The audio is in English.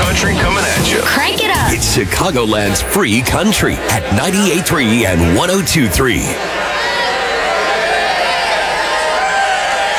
country coming at you. Crank it up. It's Chicagoland's free country at 98.3 and 102.3.